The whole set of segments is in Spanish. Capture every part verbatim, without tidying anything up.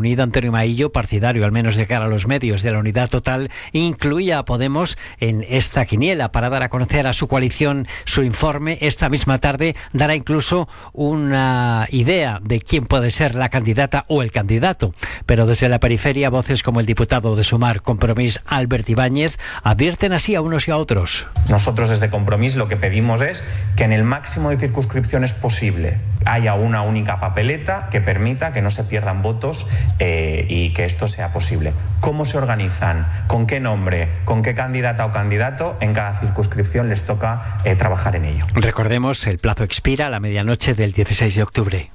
Unido, Antonio Maillo, partidario al menos de cara a los medios de la Unidad Total, incluía a Podemos en esta quiniela para dar a conocer a su coalición su informe. Esta misma tarde dará incluso una idea de quién puede ser la candidata o el candidato. Pero desde la periferia, voces como el diputado de Sumar Compromís, Albert Ibáñez, advierten así a unos y a otros. Nosotros desde Compromís lo que pedimos es que en el máximo de circunscripciones posible haya una única papeleta que permita que no se pierdan votos eh, y que esto sea posible. ¿Cómo se organizan? ¿Con qué nombre? ¿Con qué candidata o candidato? En cada circunscripción les toca eh, trabajar en ello. Recordemos, el plazo expira a la medianoche del dieciséis de octubre.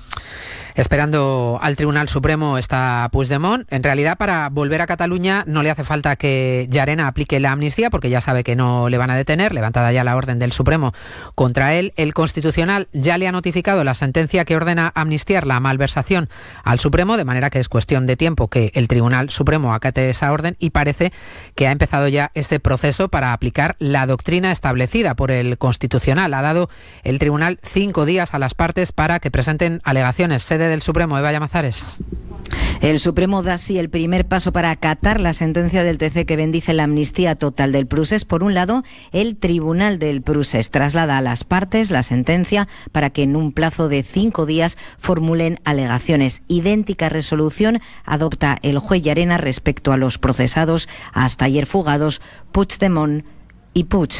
Esperando al Tribunal Supremo está Puigdemont. En realidad, para volver a Cataluña no le hace falta que Llarena aplique la amnistía, porque ya sabe que no le van a detener, levantada ya la orden del Supremo contra él. El Constitucional ya le ha notificado la sentencia que ordena amnistiar la malversación al Supremo, de manera que es cuestión de tiempo que el Tribunal Supremo acate esa orden, y parece que ha empezado ya este proceso para aplicar la doctrina establecida por el Constitucional. Ha dado el Tribunal cinco días a las partes para que presenten alegaciones. Sede del Supremo, Eva Llamazares. El Supremo da así el primer paso para acatar la sentencia del T C que bendice la amnistía total del Prusés. Por un lado, el Tribunal del Prusés traslada a las partes la sentencia para que en un plazo de cinco días formulen alegaciones. Idéntica resolución adopta el juez Llarena respecto a los procesados hasta ayer fugados Puigdemont y Puig.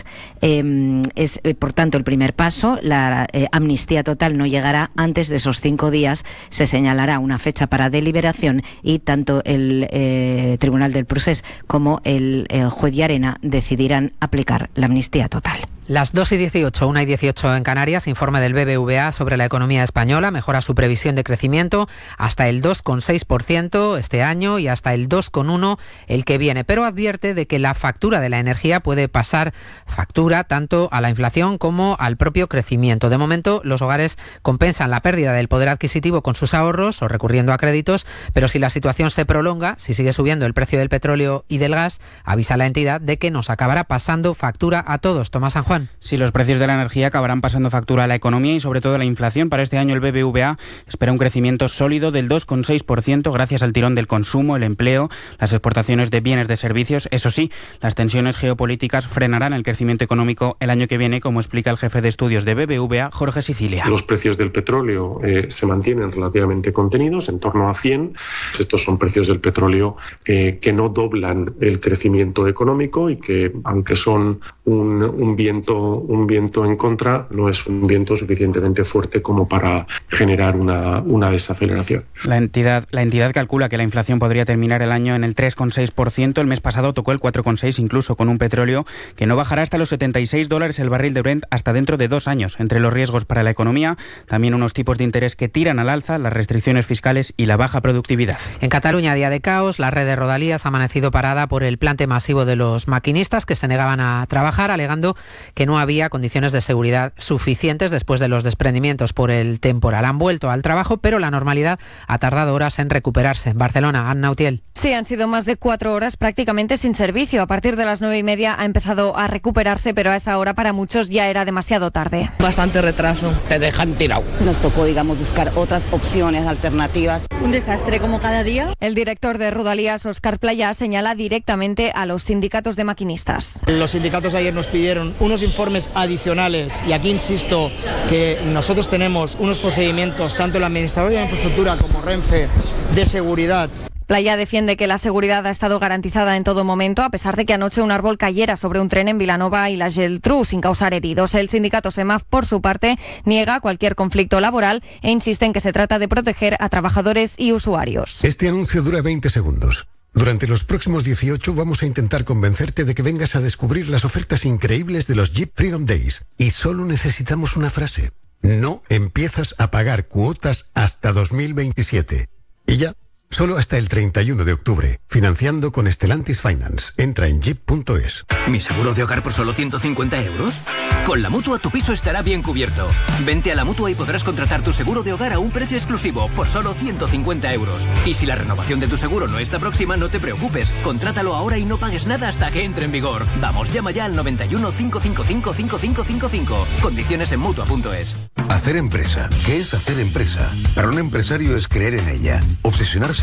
Eh, es, eh, por tanto, el primer paso. La eh, amnistía total no llegará antes de esos cinco días. Se señalará una fecha para deliberación y tanto el eh, Tribunal del Procés como el eh, juez Llarena decidirán aplicar la amnistía total. Las dos y dieciocho, una y dieciocho en Canarias. Informe del B B V A sobre la economía española. Mejora su previsión de crecimiento hasta el dos coma seis por ciento este año y hasta el dos coma uno por ciento el que viene. Pero advierte de que la factura de la energía puede pasar factura tanto a la inflación como al propio crecimiento. De momento, los hogares compensan la pérdida del poder adquisitivo con sus ahorros o recurriendo a créditos, pero si la situación se prolonga, si sigue subiendo el precio del petróleo y del gas, avisa la entidad de que nos acabará pasando factura a todos. Tomás San Juan. Sí, los precios de la energía acabarán pasando factura a la economía y sobre todo a la inflación. Para este año el B B V A espera un crecimiento sólido del dos coma seis por ciento gracias al tirón del consumo, el empleo, las exportaciones de bienes de servicios. Eso sí, las tensiones geopolíticas frenarán el crecimiento económico el año que viene, como explica el jefe de estudios de B B V A, Jorge Sicilia. Los precios del petróleo eh, se mantienen relativamente contenidos, en torno a cien. Estos son precios del petróleo eh, que no doblan el crecimiento económico y que, aunque son un, un viento un viento en contra, no es un viento suficientemente fuerte como para generar una, una desaceleración. La entidad, la entidad calcula que la inflación podría terminar el año en el tres coma seis por ciento. El mes pasado tocó el cuatro coma seis por ciento, incluso con un petróleo que no bajará hasta los setenta y seis dólares el barril de Brent hasta dentro de dos años. Entre los riesgos para la economía, también unos tipos de interés que tiran al alza, las restricciones fiscales y la baja productividad. En Cataluña, día de caos. La red de Rodalías ha amanecido parada por el plante masivo de los maquinistas que se negaban a trabajar, alegando que no había condiciones de seguridad suficientes después de los desprendimientos por el temporal. Han vuelto al trabajo, pero la normalidad ha tardado horas en recuperarse. En Barcelona, Anna Utiel. Sí, han sido más de cuatro horas prácticamente sin servicio. A partir de las nueve y media ha empezado a recuperarse, pero a esa hora para muchos ya era demasiado tarde. Bastante retraso. Te dejan tirado. Nos tocó, digamos, buscar otras opciones alternativas. Un desastre como cada día. El director de Rodalías, Óscar Playa, señala directamente a los sindicatos de maquinistas. Los sindicatos ayer nos pidieron unos informes adicionales y aquí insisto que nosotros tenemos unos procedimientos, tanto el administrador de la infraestructura como Renfe, de seguridad. Playa defiende que la seguridad ha estado garantizada en todo momento, a pesar de que anoche un árbol cayera sobre un tren en Vilanova y la Geltrú sin causar heridos. El sindicato SEMAF, por su parte, niega cualquier conflicto laboral e insiste en que se trata de proteger a trabajadores y usuarios. Este anuncio dura veinte segundos. Durante los próximos dieciocho vamos a intentar convencerte de que vengas a descubrir las ofertas increíbles de los Jeep Freedom Days. Y solo necesitamos una frase. No empiezas a pagar cuotas hasta dos mil veintisiete. Y ya. Solo hasta el treinta y uno de octubre. Financiando con Stellantis Finance. Entra en jeep punto es. ¿Mi seguro de hogar por solo ciento cincuenta euros? Con la Mutua tu piso estará bien cubierto. Vente a la Mutua y podrás contratar tu seguro de hogar a un precio exclusivo por solo ciento cincuenta euros. Y si la renovación de tu seguro no está próxima, no te preocupes. Contrátalo ahora y no pagues nada hasta que entre en vigor. Vamos, llama ya al noventa y uno, cinco cinco cinco, cinco cinco cinco cinco. Condiciones en Mutua punto es. Hacer empresa. ¿Qué es hacer empresa? Para un empresario es creer en ella, obsesionarse